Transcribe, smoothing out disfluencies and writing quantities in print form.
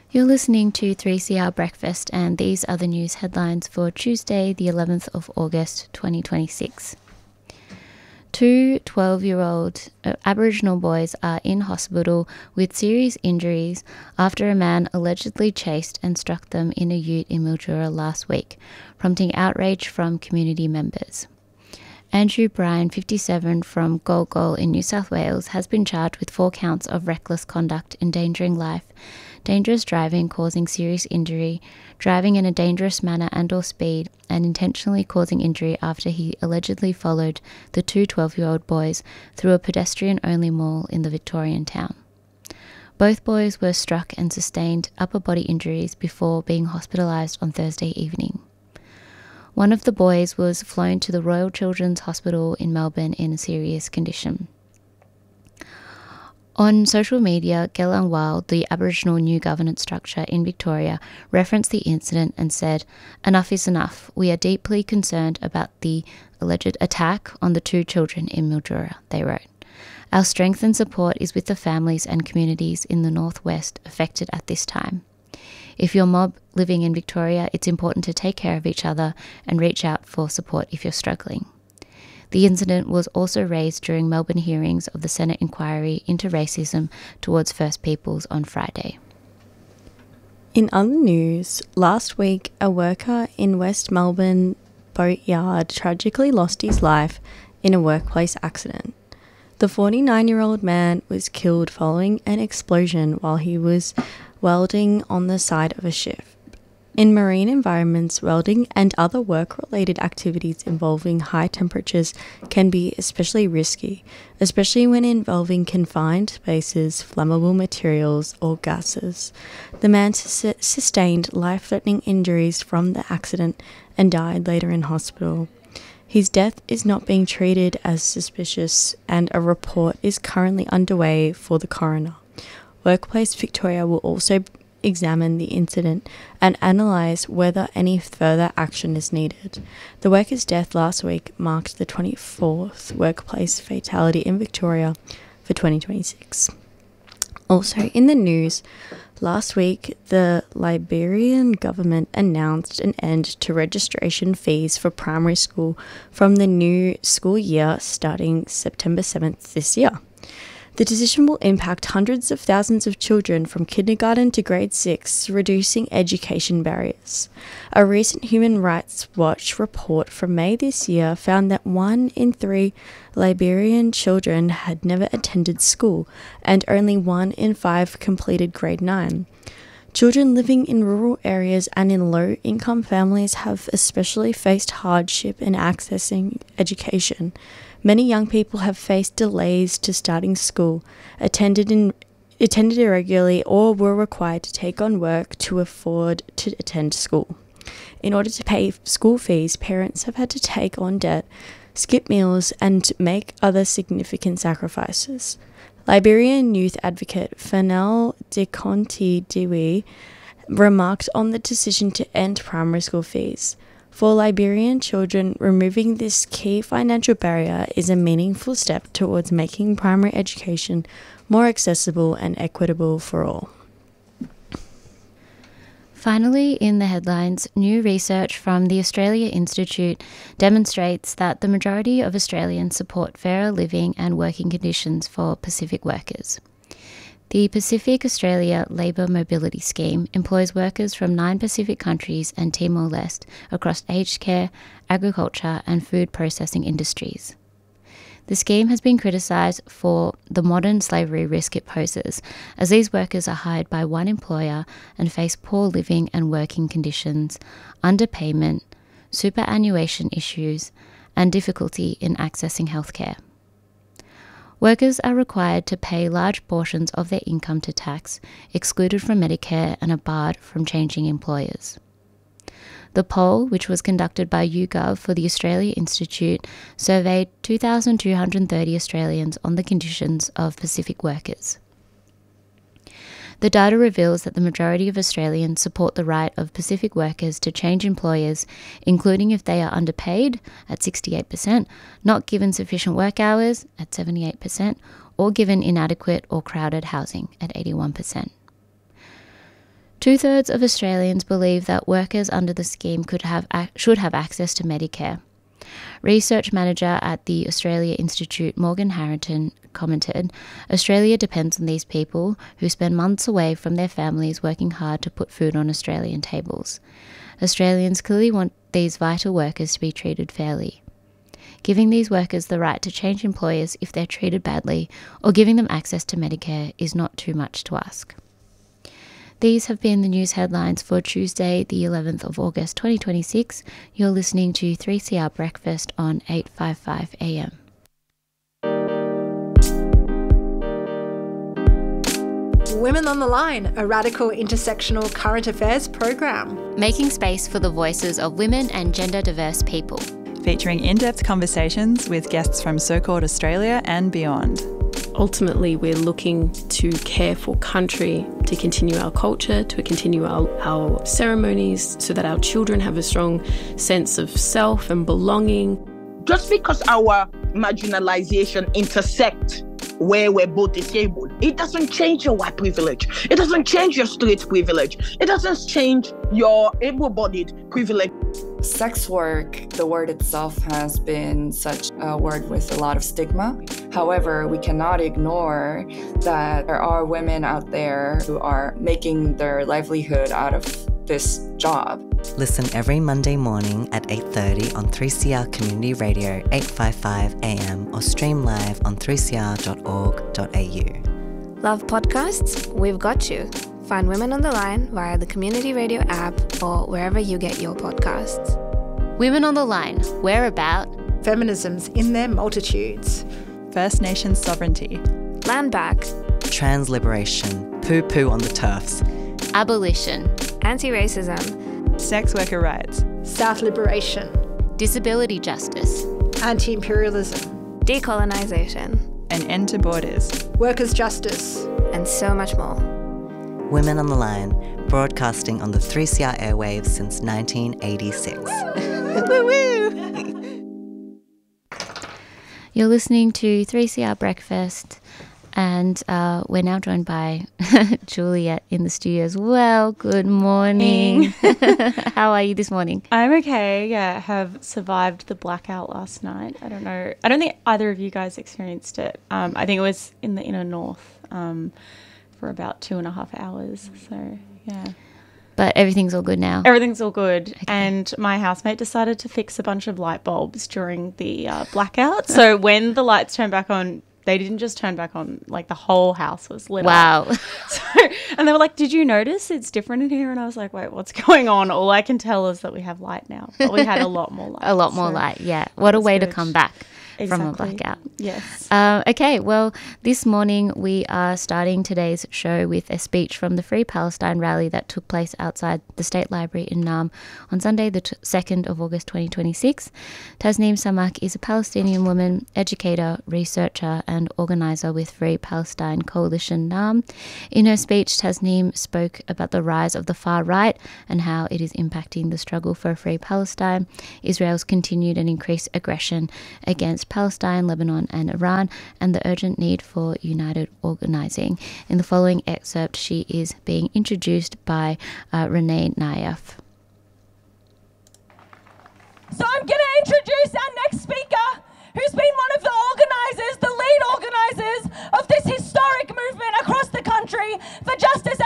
You're listening to 3CR Breakfast, and these are the news headlines for Tuesday, the 11th of August, 2026. Two 12-year-old Aboriginal boys are in hospital with serious injuries after a man allegedly chased and struck them in a ute in Mildura last week, prompting outrage from community members. Andrew Bryan, 57, from Golgol in New South Wales, has been charged with 4 counts of reckless conduct, endangering life, dangerous driving causing serious injury, driving in a dangerous manner and/or speed, and intentionally causing injury after he allegedly followed the two 12-year-old boys through a pedestrian-only mall in the Victorian town. Both boys were struck and sustained upper body injuries before being hospitalised on Thursday evening. One of the boys was flown to the Royal Children's Hospital in Melbourne in a serious condition. On social media, Gellang Wild, the Aboriginal new governance structure in Victoria, referenced the incident and said, "Enough is enough. We are deeply concerned about the alleged attack on the two children in Mildura," they wrote. "Our strength and support is with the families and communities in the northwest affected at this time. If you're mob living in Victoria, it's important to take care of each other and reach out for support if you're struggling." The incident was also raised during Melbourne hearings of the Senate inquiry into racism towards First Peoples on Friday. In other news, last week a worker in West Melbourne Boatyard tragically lost his life in a workplace accident. The 49-year-old man was killed following an explosion while he was welding on the side of a ship. In marine environments, welding and other work-related activities involving high temperatures can be especially risky, especially when involving confined spaces, flammable materials, or gases. The man sustained life-threatening injuries from the accident and died later in hospital. His death is not being treated as suspicious, and a report is currently underway for the coroner. Workplace Victoria will also examine the incident and analyse whether any further action is needed. The worker's death last week marked the 24th workplace fatality in Victoria for 2026. Also in the news, last week the Liberian government announced an end to registration fees for primary school from the new school year starting September 7th this year. The decision will impact hundreds of thousands of children from kindergarten to grade 6, reducing education barriers. A recent Human Rights Watch report from May this year found that 1 in 3 Liberian children had never attended school, and only 1 in 5 completed grade 9. Children living in rural areas and in low-income families have especially faced hardship in accessing education. Many young people have faced delays to starting school, attended irregularly, or were required to take on work to afford to attend school. In order to pay school fees, parents have had to take on debt, skip meals, and make other significant sacrifices. Liberian youth advocate Fennell de Conti Dewey remarked on the decision to end primary school fees. For Liberian children, removing this key financial barrier is a meaningful step towards making primary education more accessible and equitable for all. Finally, in the headlines, new research from the Australia Institute demonstrates that the majority of Australians support fairer living and working conditions for Pacific workers. The Pacific Australia Labour Mobility Scheme employs workers from 9 Pacific countries and Timor-Leste across aged care, agriculture and food processing industries. The scheme has been criticised for the modern slavery risk it poses, as these workers are hired by one employer and face poor living and working conditions, underpayment, superannuation issues, and difficulty in accessing healthcare. Workers are required to pay large portions of their income to tax, excluded from Medicare, and are barred from changing employers. The poll, which was conducted by YouGov for the Australia Institute, surveyed 2,230 Australians on the conditions of Pacific workers. The data reveals that the majority of Australians support the right of Pacific workers to change employers, including if they are underpaid at 68%, not given sufficient work hours at 78%, or given inadequate or crowded housing at 81%. 2/3 of Australians believe that workers under the scheme should have access to Medicare. Research manager at the Australia Institute, Morgan Harrington, commented, "Australia depends on these people who spend months away from their families working hard to put food on Australian tables. Australians clearly want these vital workers to be treated fairly. Giving these workers the right to change employers if they're treated badly or giving them access to Medicare is not too much to ask." These have been the news headlines for Tuesday, the 11th of August 2026. You're listening to 3CR Breakfast on 855 AM. Women on the Line, a radical intersectional current affairs program. Making space for the voices of women and gender diverse people. Featuring in-depth conversations with guests from so-called Australia and beyond. Ultimately, we're looking to care for country, to continue our culture, to continue our ceremonies so that our children have a strong sense of self and belonging. Just because our marginalization intersect where we're both disabled, it doesn't change your white privilege. It doesn't change your straight privilege. It doesn't change your able-bodied privilege. Sex work, the word itself has been such a word with a lot of stigma. However, we cannot ignore that there are women out there who are making their livelihood out of this job. Listen every Monday morning at 8:30 on 3CR Community Radio 855 AM or stream live on 3cr.org.au. Love podcasts? We've got you. Find Women on the Line via the Community Radio app or wherever you get your podcasts. Women on the Line, we're about Feminisms in their multitudes. First Nations sovereignty. Land back. Trans liberation. Poo-poo on the turfs. abolition, anti-racism, sex worker rights, South liberation, disability justice, anti-imperialism, decolonisation, an end to borders, workers' justice, and so much more. Women on the Line, broadcasting on the 3CR airwaves since 1986. Woo-woo! You're listening to 3CR Breakfast, and we're now joined by Juliet in the studio as well. Good morning. How are you this morning? I'm okay. Yeah, I have survived the blackout last night. I don't know. I don't think either of you guys experienced it. I think it was in the inner north for about 2.5 hours. So, yeah. But everything's all good now. Everything's all good. Okay. And my housemate decided to fix a bunch of light bulbs during the blackout. So when the lights turned back on, they didn't just turn back on, like the whole house was lit up. Wow. So, and they were like, "Did you notice it's different in here?" And I was like, "Wait, what's going on?" All I can tell is that we have light now. But we had a lot more light. A lot more light, yeah. What a way to come back from a Exactly. blackout. Yes. Okay, well, this morning we are starting today's show with a speech from the Free Palestine rally that took place outside the State Library in Naarm on Sunday, the 2nd of August 2026. Tasneem Samak is a Palestinian woman, educator, researcher and organiser with Free Palestine Coalition Naarm. In her speech, Tasneem spoke about the rise of the far right and how it is impacting the struggle for a free Palestine, Israel's continued and increased aggression against Palestine, Lebanon and Iran, and the urgent need for united organising. In the following excerpt, she is being introduced by Renee Nayef. So I'm going to introduce our next speaker, who's been one of the organisers, the lead organisers of this historic movement across the country for justice